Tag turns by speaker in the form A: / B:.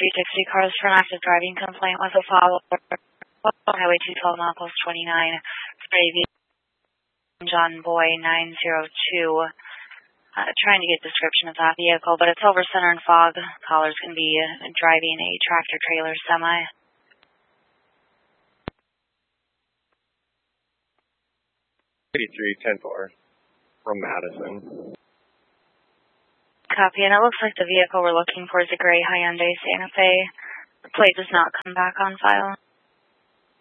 A: 360 cars for an active driving complaint with a follower. Highway 212, milepost 29, Spray John Boy 902. Trying to get a description of that vehicle, but it's over center and fog. Caller's going to be driving a tractor trailer semi.
B: 83-10-4 from Madison.
A: Copy, and it looks like the vehicle we're looking for is a gray Hyundai Santa Fe. The plate does not come back on file.